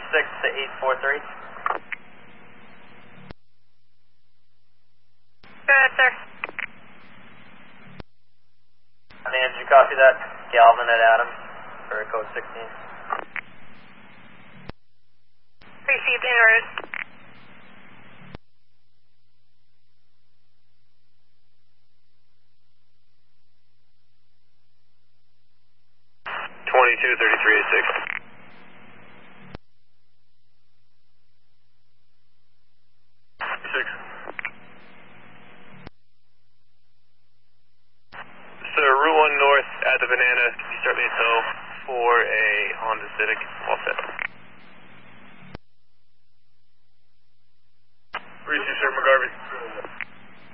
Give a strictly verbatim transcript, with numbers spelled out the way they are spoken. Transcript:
six to eight four three. Go ahead, sir. Man, did you copy that? Galvin at Adams for code sixteen. Received en route. twenty-two thirty-three eighty-six. Six. So Route one North at the Banana, can you start me a tow for a Honda Civic? All set. Receive, sir, McGarvey.